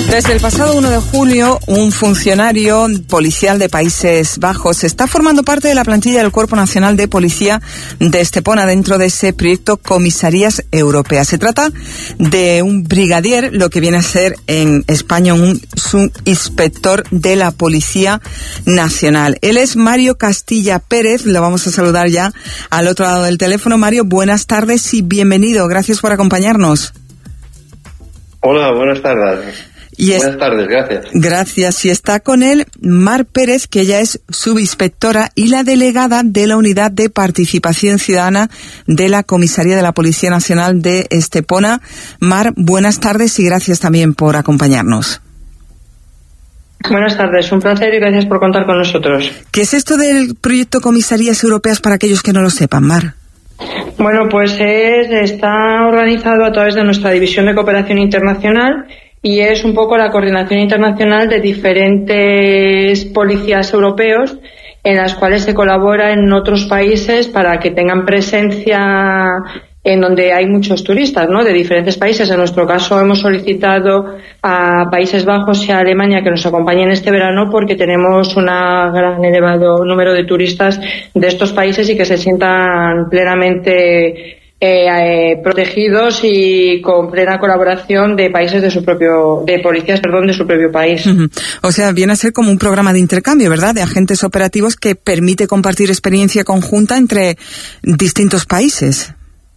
Desde el pasado 1 de julio, un funcionario policial de Países Bajos está formando parte de la plantilla del Cuerpo Nacional de Policía de Estepona dentro de ese proyecto Comisarías Europeas. Se trata de un brigadier, lo que viene a ser en España un subinspector de la Policía Nacional. Él es Mario Castilla Pérez, lo vamos a saludar ya al otro lado del teléfono. Mario, buenas tardes y bienvenido. Gracias por acompañarnos. Hola, buenas tardes. Buenas tardes, gracias. Gracias. Y está con él Mar Pérez, que ella es subinspectora y la delegada de la Unidad de Participación Ciudadana de la Comisaría de la Policía Nacional de Estepona. Mar, buenas tardes y gracias también por acompañarnos. Buenas tardes, un placer y gracias por contar con nosotros. ¿Qué es esto del proyecto Comisarías Europeas para aquellos que no lo sepan, Mar? Bueno, pues está organizado a través de nuestra División de Cooperación Internacional y es un poco la coordinación internacional de diferentes policías europeos en las cuales se colabora en otros países para que tengan presencia en donde hay muchos turistas, ¿no?, de diferentes países. En nuestro caso hemos solicitado a Países Bajos y a Alemania que nos acompañen este verano porque tenemos un gran elevado número de turistas de estos países y que se sientan plenamente protegidos y con plena colaboración de países de policías de su propio país. Uh-huh. O sea, viene a ser como un programa de intercambio, ¿verdad?, de agentes operativos que permite compartir experiencia conjunta entre distintos países.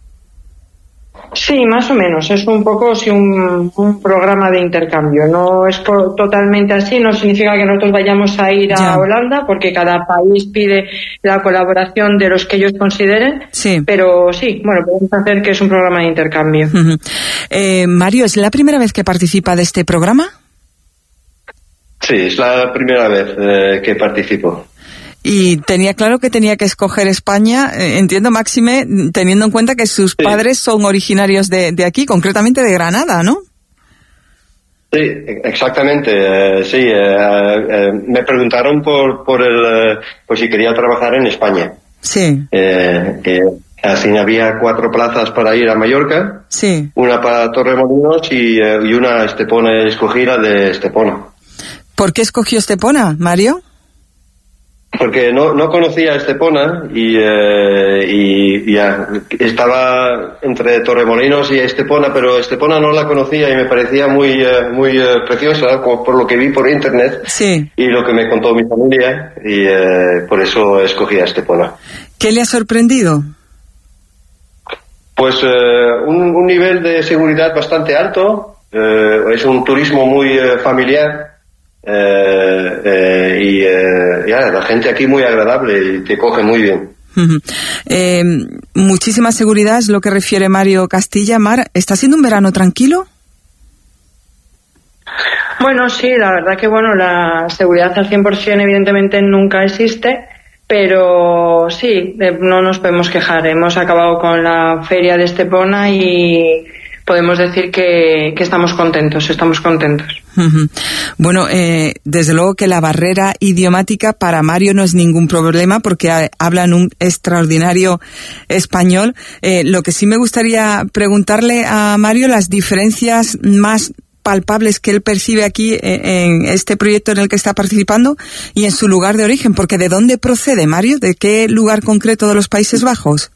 Sí, más o menos. Es un poco un programa de intercambio. No es totalmente así. No significa que nosotros vayamos a ir a Holanda, porque cada país pide la colaboración de los que ellos consideren. Sí. Pero sí, bueno, podemos hacer que es un programa de intercambio. Uh-huh. Mario, ¿es la primera vez que participa de este programa? Sí, es la primera vez que participo. Y tenía claro que tenía que escoger España, entiendo, máxime, teniendo en cuenta que sus padres son originarios de aquí, concretamente de Granada, ¿no? Sí, exactamente. Sí, me preguntaron por si quería trabajar en España. Sí. Así había 4 plazas para ir a Mallorca. Sí. Una para Torremolinos y una Estepona, escogí la de Estepona. ¿Por qué escogió Estepona, Mario? Porque no conocía Estepona y ya estaba entre Torremolinos y Estepona, pero Estepona no la conocía y me parecía muy preciosa por lo que vi por internet. Sí. Y lo que me contó mi familia y por eso escogí a Estepona. ¿Qué le ha sorprendido? Pues un nivel de seguridad bastante alto, es un turismo muy familiar. La gente aquí muy agradable y te coge muy bien. Muchísima seguridad es lo que refiere Mario Castilla. Mar, ¿está siendo un verano tranquilo? Bueno, sí, la verdad que la seguridad al 100% evidentemente nunca existe, pero sí, no nos podemos quejar. Hemos acabado con la feria de Estepona y podemos decir que estamos contentos. Uh-huh. Bueno, desde luego que la barrera idiomática para Mario no es ningún problema porque hablan un extraordinario español. Lo que sí me gustaría preguntarle a Mario, las diferencias más palpables que él percibe aquí en este proyecto en el que está participando y en su lugar de origen, porque ¿de dónde procede, Mario? ¿De qué lugar concreto de los Países Bajos?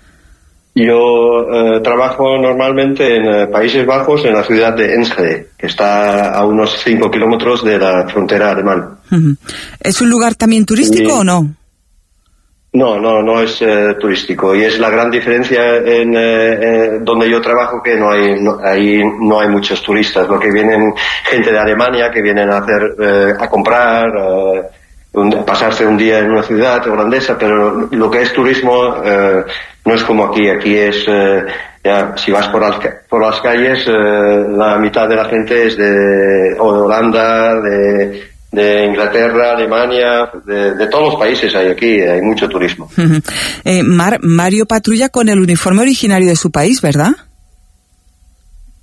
Yo trabajo normalmente en Países Bajos, en la ciudad de Enschede, que está a unos 5 kilómetros de la frontera alemana. Uh-huh. ¿Es un lugar también turístico o no? No es turístico, y es la gran diferencia en donde yo trabajo, que no hay muchos turistas. Lo que vienen gente de Alemania que vienen a comprar, pasarse un día en una ciudad holandesa, pero lo que es turismo no es como aquí. Aquí es si vas por las calles, la mitad de la gente es de Holanda, de Inglaterra, Alemania, de todos los países hay aquí, hay mucho turismo. Mario patrulla con el uniforme originario de su país, ¿verdad?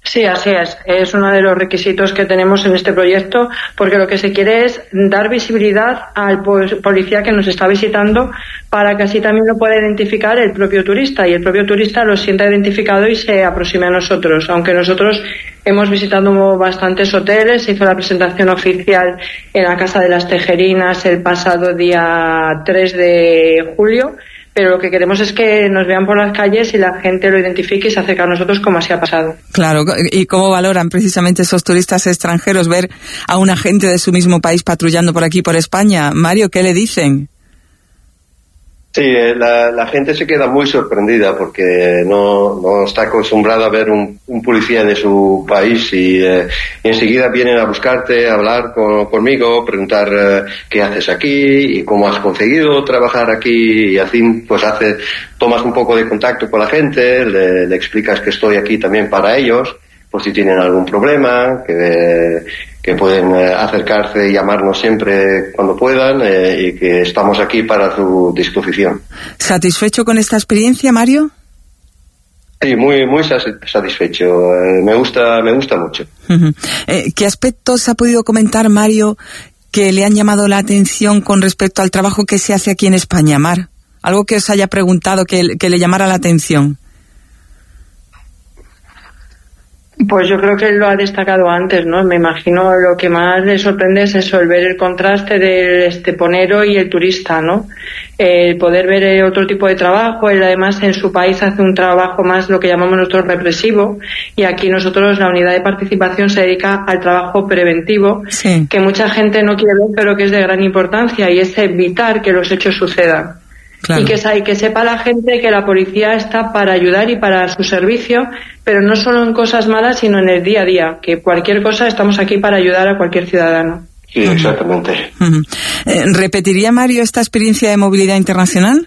Sí, así es. Es uno de los requisitos que tenemos en este proyecto, porque lo que se quiere es dar visibilidad al policía que nos está visitando para que así también lo pueda identificar el propio turista y el propio turista lo sienta identificado y se aproxime a nosotros. Aunque nosotros hemos visitado bastantes hoteles, se hizo la presentación oficial en la Casa de las Tejerinas el pasado día 3 de julio, pero lo que queremos es que nos vean por las calles y la gente lo identifique y se acerque a nosotros como así ha pasado. Claro, ¿y cómo valoran precisamente esos turistas extranjeros ver a un agente de su mismo país patrullando por aquí, por España? Mario, ¿qué le dicen? Sí, la gente se queda muy sorprendida porque no está acostumbrada a ver un policía de su país y enseguida vienen a buscarte, a hablar conmigo, preguntar qué haces aquí y cómo has conseguido trabajar aquí, y así pues tomas un poco de contacto con la gente, le explicas que estoy aquí también para ellos, por si tienen algún problema, que pueden acercarse y llamarnos siempre cuando puedan, y que estamos aquí para su disposición. ¿Satisfecho con esta experiencia, Mario? Sí, muy satisfecho. Me gusta mucho. Uh-huh. ¿Qué aspectos ha podido comentar, Mario, que le han llamado la atención con respecto al trabajo que se hace aquí en España, Mar? Algo que os haya preguntado que le llamara la atención. Pues yo creo que él lo ha destacado antes, ¿no? Me imagino lo que más le sorprende es eso, el ver el contraste del esteponero y el turista, ¿no? El poder ver otro tipo de trabajo. Él además en su país hace un trabajo más lo que llamamos nosotros represivo, y aquí nosotros, la unidad de participación, se dedica al trabajo preventivo, sí, que mucha gente no quiere ver, pero que es de gran importancia, y es evitar que los hechos sucedan. Claro. Y que sepa la gente que la policía está para ayudar y para su servicio, pero no solo en cosas malas, sino en el día a día, que cualquier cosa estamos aquí para ayudar a cualquier ciudadano. Sí, exactamente. ¿Repetiría, Mario, esta experiencia de movilidad internacional?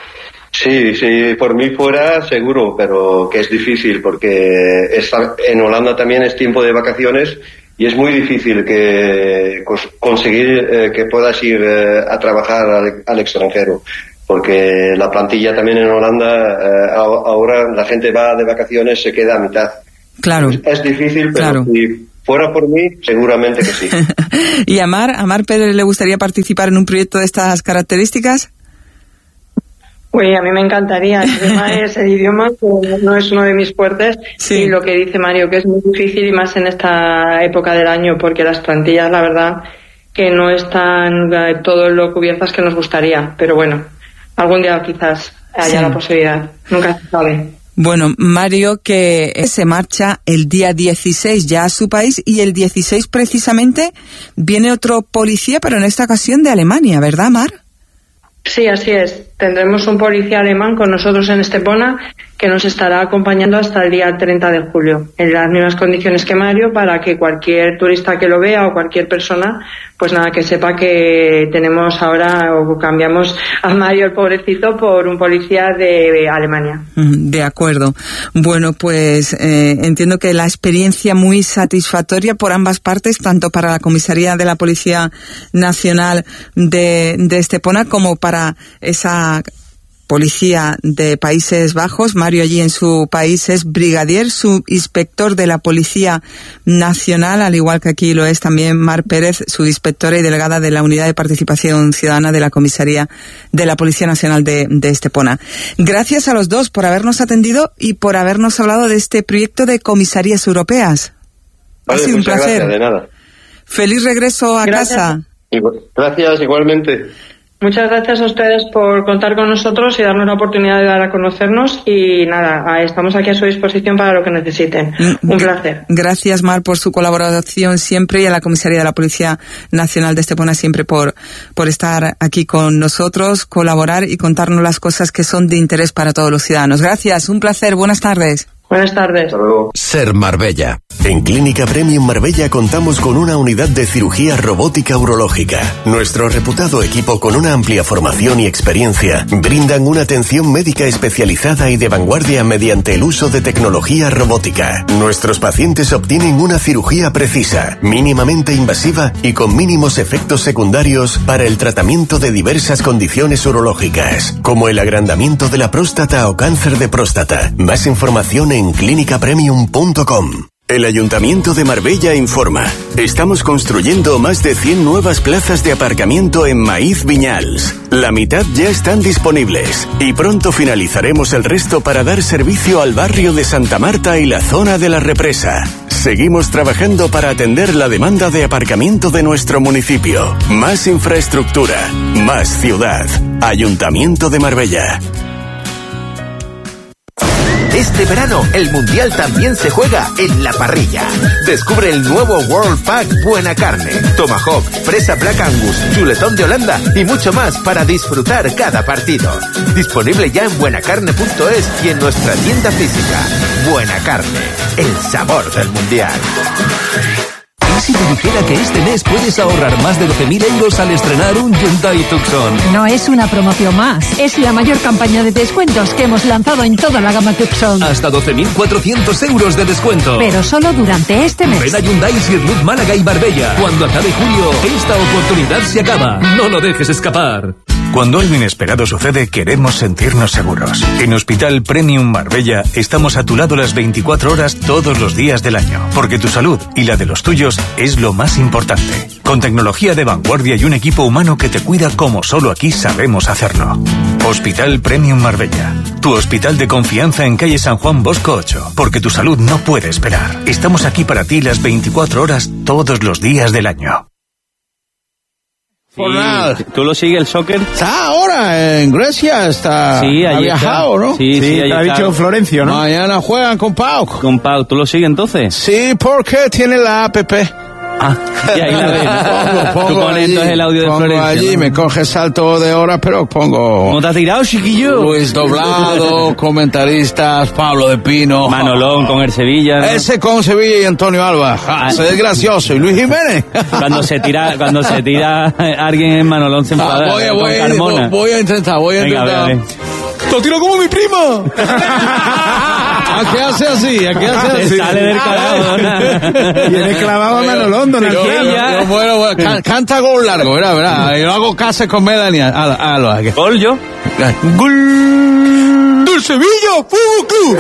Sí, por mí fuera seguro, pero que es difícil porque en Holanda también es tiempo de vacaciones y es muy difícil que conseguir que puedas ir a trabajar al extranjero. Porque la plantilla también en Holanda, ahora la gente va de vacaciones, se queda a mitad. Claro. Es difícil, pero claro, si fuera por mí, seguramente que sí. ¿Y a Mar Pérez le gustaría participar en un proyecto de estas características? Pues a mí me encantaría. El tema es el idioma, que no es uno de mis fuertes, sí, y lo que dice Mario, que es muy difícil, y más en esta época del año, porque las plantillas, la verdad, que no están todo lo cubiertas que nos gustaría, pero bueno, algún día quizás haya la posibilidad, nunca se sabe. Bueno, Mario, que se marcha el día 16 ya a su país, y el 16 precisamente viene otro policía, pero en esta ocasión de Alemania, ¿verdad, Mar? Sí, así es. Tendremos un policía alemán con nosotros en Estepona que nos estará acompañando hasta el día 30 de julio, en las mismas condiciones que Mario, para que cualquier turista que lo vea o cualquier persona, pues nada, que sepa que tenemos ahora, o cambiamos a Mario, el pobrecito, por un policía de Alemania. De acuerdo. Bueno, pues entiendo que la experiencia muy satisfactoria por ambas partes, tanto para la Comisaría de la Policía Nacional de Estepona como para esa Policía de Países Bajos. Mario allí en su país es brigadier, subinspector de la Policía Nacional, al igual que aquí lo es también Mar Pérez, subinspectora y delegada de la Unidad de Participación Ciudadana de la Comisaría de la Policía Nacional de Estepona. Gracias a los dos por habernos atendido y por habernos hablado de este proyecto de comisarías europeas. Vale, ha sido un placer. Gracias, de nada. Feliz regreso a casa. Gracias, igualmente. Muchas gracias a ustedes por contar con nosotros y darnos la oportunidad de dar a conocernos, y nada, estamos aquí a su disposición para lo que necesiten. Un placer. Gracias, Mar, por su colaboración siempre, y a la Comisaría de la Policía Nacional de Estepona siempre por estar aquí con nosotros, colaborar y contarnos las cosas que son de interés para todos los ciudadanos. Gracias, un placer, buenas tardes. Buenas tardes. Hasta luego. Ser Marbella. En Clínica Premium Marbella contamos con una unidad de cirugía robótica urológica. Nuestro reputado equipo, con una amplia formación y experiencia, brindan una atención médica especializada y de vanguardia mediante el uso de tecnología robótica. Nuestros pacientes obtienen una cirugía precisa, mínimamente invasiva y con mínimos efectos secundarios para el tratamiento de diversas condiciones urológicas, como el agrandamiento de la próstata o cáncer de próstata. Más información en clinicapremium.com. El Ayuntamiento de Marbella informa. Estamos construyendo más de 100 nuevas plazas de aparcamiento en Maíz Viñals. La mitad ya están disponibles y pronto finalizaremos el resto para dar servicio al barrio de Santa Marta y la zona de la Represa. Seguimos trabajando para atender la demanda de aparcamiento de nuestro municipio. Más infraestructura, más ciudad. Ayuntamiento de Marbella. Este verano, el Mundial también se juega en la parrilla. Descubre el nuevo World Pack Buena Carne, Tomahawk, Fresa Black Angus, Chuletón de Holanda y mucho más para disfrutar cada partido. Disponible ya en buenacarne.es y en nuestra tienda física. Buena Carne, el sabor del Mundial. ¿Y si te dijera que este mes puedes ahorrar más de 12.000 euros al estrenar un Hyundai Tucson? No es una promoción más, es la mayor campaña de descuentos que hemos lanzado en toda la gama Tucson. Hasta 12.400 euros de descuento. Pero solo durante este mes. Ven a Hyundai Sirluz Málaga y Marbella. Cuando acabe julio, esta oportunidad se acaba. No lo dejes escapar. Cuando algo inesperado sucede, queremos sentirnos seguros. En Hospital Premium Marbella estamos a tu lado las 24 horas todos los días del año, porque tu salud y la de los tuyos es lo más importante. Con tecnología de vanguardia y un equipo humano que te cuida como solo aquí sabemos hacerlo. Hospital Premium Marbella, tu hospital de confianza en calle San Juan Bosco 8, porque tu salud no puede esperar. Estamos aquí para ti las 24 horas todos los días del año. ¿Tú lo sigues el soccer? Está ahora en Grecia, ha viajado, ¿no? Sí, te ha dicho Florencio, ¿no? Mañana juegan con Pau. ¿Con Pau? ¿Tú lo sigues entonces? Sí, porque tiene la app. Ah, y ahí la ves. Tú pones entonces el audio de Florencio. Allí, ¿no? Me coge salto de horas, pero pongo... ¿Cómo te has tirado, chiquillo? Luis Doblado, comentaristas, Pablo de Pino. Manolón con el Sevilla, ¿no? Ese con Sevilla y Antonio Alba. Ese es gracioso. Y Luis Jiménez. Cuando se tira alguien en Manolón se enfada. Voy a intentar. Venga, ¡Lo tiro como mi prima! ¿A qué hace así? Se sale del clavado. Tiene clavado a Manolón, don Alfredo. Bueno, canta gol largo, ¿verdad? Yo hago cases con Melanie. ¿Gol yo? ¡Gol del Sevilla Fútbol Club!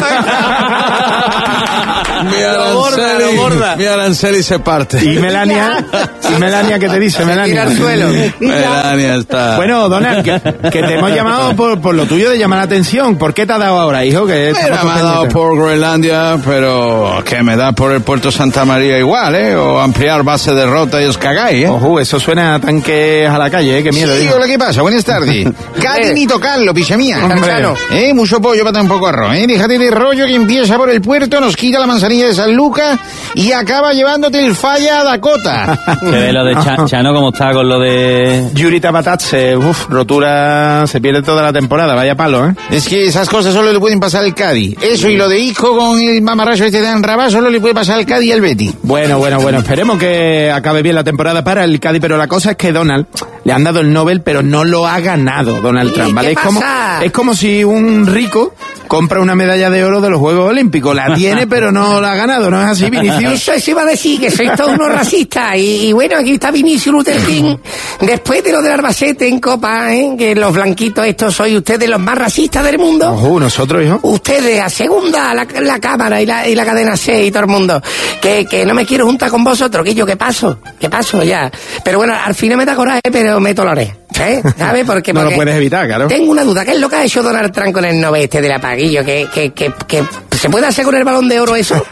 Mi Aranceli se parte. ¿Y Melania qué te dice, Melania? Tira al suelo. Melania está... Bueno, Donald, que te hemos llamado por lo tuyo de llamar la atención. ¿Por qué te ha dado ahora, hijo? Me ha dado por Groenlandia, pero que me da por el Puerto Santa María igual, O ampliar base de rota y os cagáis, Ojo, eso suena a tanques a la calle, Qué miedo. Sí, hola, ¿qué pasa? Buenas tardes. Casi ni tocarlo, picha mía. Mucho pollo para tan poco arroz, Déjate de rollo que empieza por el puerto, nos quita la manzanilla de San Lucas y acaba llevándote el falla a Dakota. Se ve lo de Chano, como está con lo de... Yuri Tabatatse, rotura, se pierde toda la temporada, vaya palo, Es que esas cosas solo le pueden pasar al Cádiz. Eso y lo de Isco con el mamarracho este de Anrabá solo le puede pasar al Cádiz y al Betis. Bueno, esperemos que acabe bien la temporada para el Cádiz, pero la cosa es que Donald le han dado el Nobel, pero no lo ha ganado Donald Trump, ¿vale? Es como si un rico compra una medalla de oro de los Juegos Olímpicos. La tiene, pero no la ha ganado, ¿no es así, Vinicius? Eso iba a decir, que sois todos unos racistas. Y bueno, aquí está Vinicius Luther King. Después de lo del Albacete en Copa, que los blanquitos estos sois ustedes los más racistas del mundo. Ojo, nosotros, hijo. Ustedes, a segunda, la cámara y la cadena C y todo el mundo. Que no me quiero juntar con vosotros, que yo, ¿qué paso ya? Pero bueno, al final me da coraje, pero me toleré. ¿Sabes? Porque no lo puedes evitar, claro. Tengo una duda, ¿qué es lo que ha hecho Donald Trump con el Nobel de la Paguillo? Que ¿se puede hacer con el Balón de Oro eso?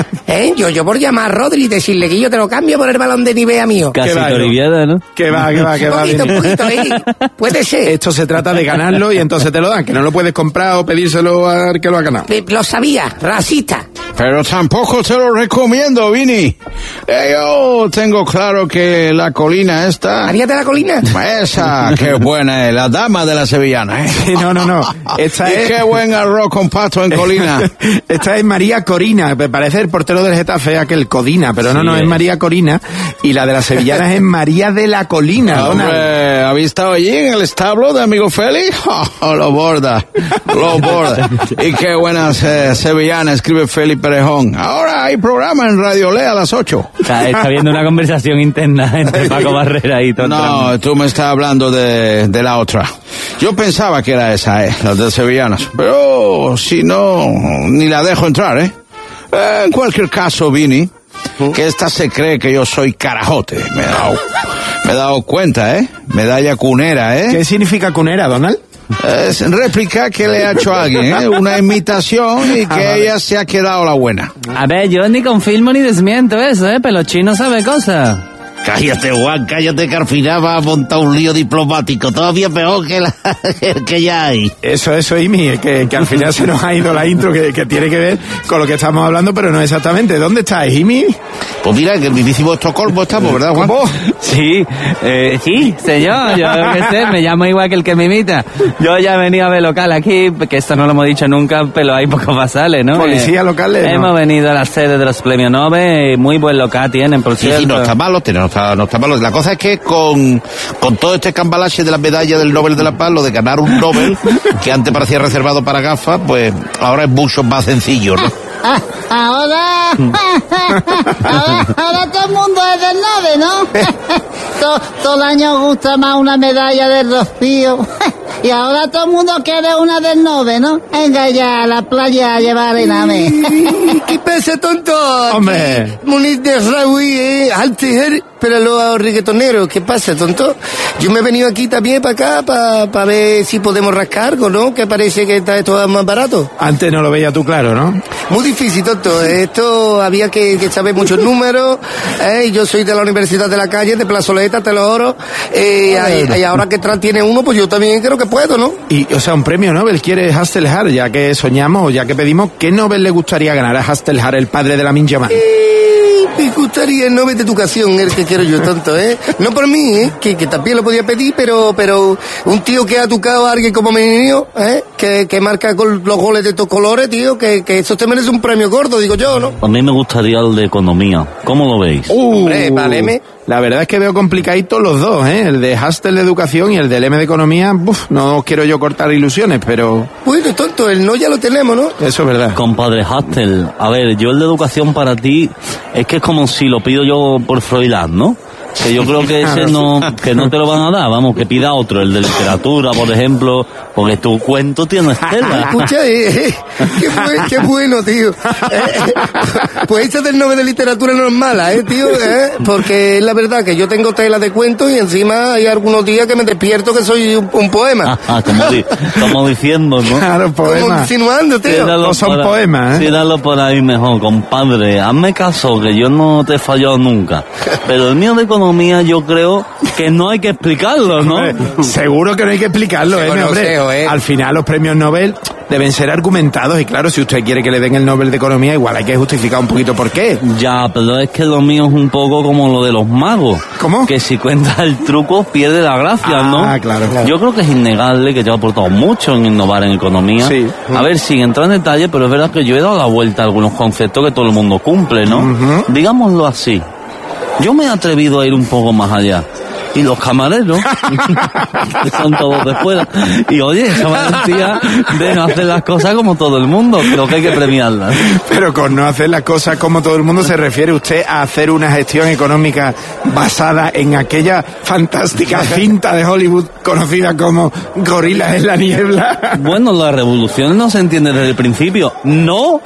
Yo por llamar a Rodri y decirle que yo te lo cambio por el Balón de Nivea mío. Casi toriviada, ¿no? Que va. Un poquito, puede ser. Esto se trata de ganarlo y entonces te lo dan, que no lo puedes comprar o pedírselo al que lo ha ganado. Lo sabía, racista. Pero tampoco te lo recomiendo, Vini. Yo tengo claro que la colina esta... ¿María de la Colina? Esa, qué buena es, la dama de la sevillana, No. Esta es... Qué buen arroz con pato en colina. Esta es María Corina, me parece el portero del Getafe, aquel Codina, pero no, es María Corina, y la de las sevillanas es María de la Colina. Hombre, ¿habéis estado allí en el establo de amigo Félix? Lo borda. Y qué buenas sevillanas, escribe Félix Perejón. Ahora hay programa en Radio Lea a las 8. Está viendo una conversación interna entre Paco Barrera y todo. No, tú me estás hablando de la otra. Yo pensaba que era esa, las de sevillanas. Pero si no, ni la dejo entrar, En cualquier caso, Vini, que esta se cree que yo soy carajote. Me he dado cuenta, Medalla cunera, ¿Qué significa cunera, Donald? Es réplica que le ha hecho a alguien, una imitación y que ella se ha quedado la buena. A ver, yo ni confirmo ni desmiento eso, pero los chinos saben cosas. Cállate, Juan, cállate, que al final va a montar un lío diplomático todavía peor que el que ya hay. Eso, Imi, que al final se nos ha ido la intro que tiene que ver con lo que estamos hablando, pero no exactamente. ¿Dónde estás, Imi? Pues mira, en el mismísimo Estocolmo estamos, ¿verdad, Juan? Sí, sí, señor, yo qué sé, me llamo igual que el que me imita. Yo ya he venido a ver local aquí, que esto no lo hemos dicho nunca, pero hay pocos basales, ¿no? Policía locales, ¿no? Hemos venido a la sede de los premios Nobel, muy buen local tienen, por cierto. Sí, no está malo, no está malo. La cosa es que con todo este cambalache de la medalla del Nobel de la Paz, lo de ganar un Nobel, que antes parecía reservado para gafas, pues ahora es mucho más sencillo, ¿no? Ahora todo el mundo es del Nobel, ¿no? Todo el año gusta más una medalla del Rocío. Y ahora todo el mundo quiere una del Nobel, ¿no? Venga ya a la playa a llevar ename. ¿Qué pasa, tonto? Hombre. Muniz de Raúl, Altiger, pero los reggaetoneros, ¿qué pasa, tonto? Yo me he venido aquí también para acá, para ver si podemos rascar algo, ¿no? Que parece que está esto más barato. Antes no lo veía tú claro, ¿no? Muy difícil, tonto. Esto había que saber muchos números. Yo soy de la Universidad de la Calle, de Plazoleta, te lo oro. Y ahora que tiene uno, pues yo también creo que puedo, ¿no? Y, o sea, un premio Nobel quiere Hasselhar, ya que soñamos, ya que pedimos, ¿qué Nobel le gustaría ganar a Hasselhar, el padre de la Minjaman? Me gustaría el Nobel de Educación, el que quiero yo tanto, No por mí, que también lo podía pedir, pero un tío que ha tocado a alguien como mi niño, que marca con los goles de estos colores, tío, que eso te merece un premio gordo, digo yo, ¿no? A mí me gustaría el de Economía. ¿Cómo lo veis? Hombre, váleme. La verdad es que veo complicaditos los dos, el de Hastel de Educación y el del M de Economía. No quiero yo cortar ilusiones, pero... Bueno, tonto, el no ya lo tenemos, ¿no? Eso es verdad. Compadre Hastel, a ver, yo el de Educación para ti es que es como si lo pido yo por Froilán, ¿no? Que yo creo que ese que no te lo van a dar, vamos, que pida otro, el de literatura, por ejemplo, porque tu cuento tiene estela. Escucha, qué bueno, tío. Pues esta del Nobel de Literatura no es mala, tío, porque es la verdad que yo tengo tela de cuentos y encima hay algunos días que me despierto que soy un poema. Como diciendo, ¿no? Claro, poema. Como insinuando, tío. No son poemas, Tíralo por ahí mejor, compadre. Hazme caso, que yo no te he fallado nunca. Pero el mío de Economía yo creo que no hay que explicarlo, ¿no? Seguro que no hay que explicarlo, hombre. Al final los premios Nobel deben ser argumentados y claro, si usted quiere que le den el Nobel de Economía, igual hay que justificar un poquito por qué. Ya, pero es que lo mío es un poco como lo de los magos. ¿Cómo? Que si cuentas el truco pierde la gracia, ¿no? Claro. Yo creo que es innegable que te ha aportado mucho en innovar en economía. Sí. A ver, sin entrar en detalle, pero es verdad que yo he dado la vuelta a algunos conceptos que todo el mundo cumple, ¿no? Digámoslo así. Yo me he atrevido a ir un poco más allá. Y los camareros, que son todos de fuera. Y oye, esa valentía de no hacer las cosas como todo el mundo, creo que hay que premiarlas. Pero con no hacer las cosas como todo el mundo, ¿se refiere usted a hacer una gestión económica basada en aquella fantástica cinta de Hollywood conocida como Gorilas en la niebla? Bueno, la revolución no se entiende desde el principio. ¡No!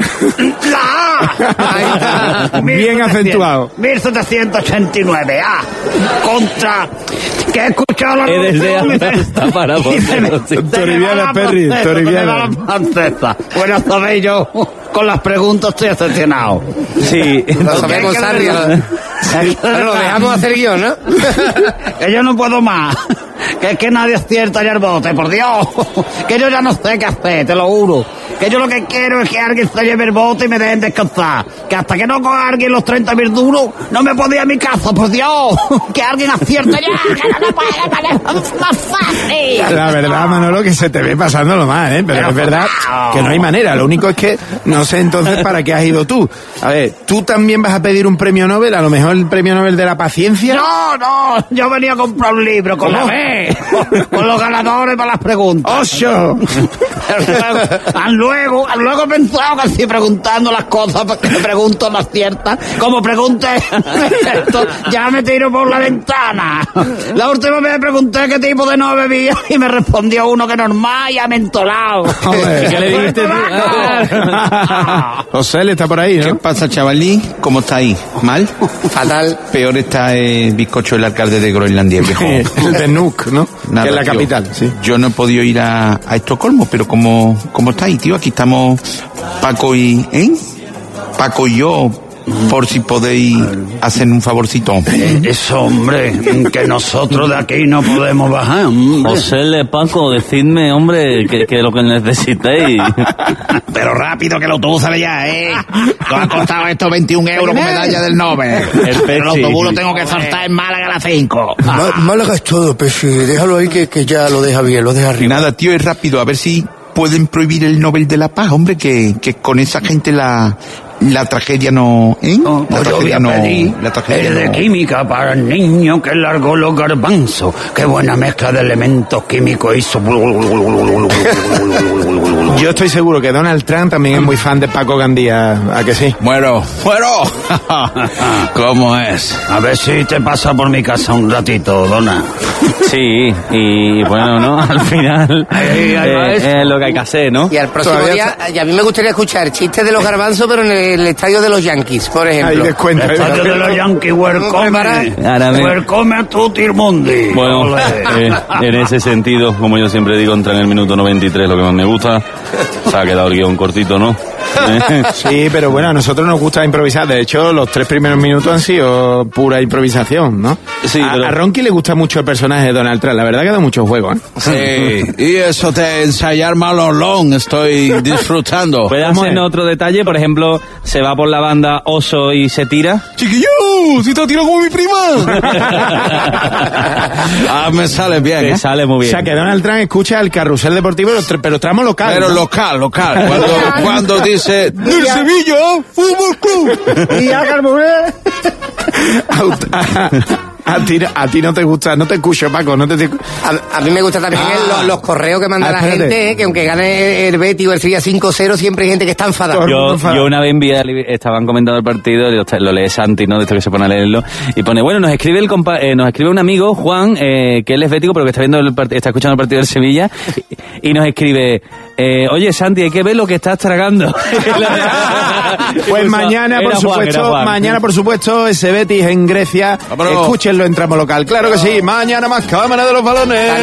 Bien acentuado. 1789, contra... que he escuchado la Torriviana, Perry, Torriviana. Bueno, sabéis, yo con las preguntas estoy excepcionado. Sí, lo sabemos, Sarri. Pero lo dejamos hacer guión, ¿no? Que yo no puedo más. Que es que nadie acierta ya el bote, por Dios. Que yo ya no sé qué hacer, te lo juro. Que yo lo que quiero es que alguien se lleve el bote y me dejen descansar. Que hasta que no coja alguien los 30.000 duros, no me puedo ir a mi casa, por Dios. Que alguien acierte ya, que no puede, más fácil. La verdad, Manolo, que se te ve pasándolo mal, Pero es verdad que no hay manera. Lo único es que no sé entonces para qué has ido tú. A ver, ¿tú también vas a pedir un premio Nobel? A lo mejor el premio Nobel de la paciencia. No, yo venía a comprar un libro con la B. con los ganadores para las preguntas. ¡Ocho! Luego he pensado que si preguntando las cosas que me pregunto las ciertas, como pregunté esto, ya me tiro por la ventana. La última vez pregunté qué tipo de no bebía y me respondió uno que normal y amentolado. ¿Y qué le dijiste tú? José, él está por ahí, ¿no? ¿Qué pasa, chavalí? ¿Cómo está ahí? ¿Mal? Fatal. Peor está el bizcocho del alcalde de Groenlandia, viejo. El de Nuuk, ¿no? Nada, que es la tío. capital, sí. Yo no he podido ir a Estocolmo, pero ¿cómo estáis, tío? Aquí estamos Paco y... Paco y yo, por si podéis hacer un favorcito. Eso, hombre, que nosotros de aquí no podemos bajar. José Paco, decidme, hombre, que lo que necesitéis. Pero rápido, que el autobús sale ya, Todo ha costado estos 21 euros con medalla del Nobel. El autobús lo tengo que soltar en Málaga a las 5. Málaga es todo, Pesi. Déjalo ahí que ya lo deja bien, lo deja Y arriba. nada, tío, es rápido, a ver si pueden prohibir el Nobel de la Paz, hombre, que con esa gente la tragedia no... No, pues yo voy a pedir el de química para el niño que largó los garbanzos. Qué buena mezcla de elementos químicos hizo. Yo estoy seguro que Donald Trump también es muy fan de Paco Gandía, ¿a que sí? Bueno. ¿Cómo es? A ver si te pasa por mi casa un ratito, Dona. Sí, y bueno, ¿no? Al final es lo que hay que hacer, ¿no? Y al próximo día, y a mí me gustaría escuchar chistes de los garbanzos, pero en el estadio de los Yankees, por ejemplo. Ahí descuenta. El estadio de los Yankees, welcome a tutti il mundi. Bueno, en ese sentido, como yo siempre digo, entra en el minuto 93 lo que más me gusta. Se ha quedado el guión cortito, ¿no? Sí, pero bueno, a nosotros nos gusta improvisar. De hecho, los 3 primeros minutos han sido pura improvisación, ¿no? Sí, a Ronqui le gusta mucho el personaje de Donald Trump. La verdad que da mucho juego, ¿eh? Sí, y eso de ensayar malolón, estoy disfrutando. ¿Puede hacer otro detalle? Por ejemplo, se va por la banda Oso y se tira. ¡Chiquillo! ¡Si te tiro como mi prima! Me sale bien, Te sale muy O bien. sea, que Donald Trump escucha el carrusel deportivo, pero tramo local. Pero ¿no? local. Cuando dice ¡del Sevilla Fútbol Club! Y ya, Carmuré. A ti no te gusta, no te escucho, Paco, no te... A mí me gusta también los correos que manda la espérate. gente, que aunque gane el Betis o el Sevilla 5-0, siempre hay gente que está enfadada. Yo una vez envié, estaban comentando el partido, lo lee Santi, ¿no? De esto que se pone a leerlo, y pone, bueno, nos escribe un amigo, Juan, que él es bético, pero que está escuchando el partido del Sevilla, y nos escribe, oye, Santi, hay que ver lo que estás tragando. Pues mañana, por supuesto, ese Betis en Grecia, escúchenlo en tramo local. Claro que sí, mañana más cámara de los balones.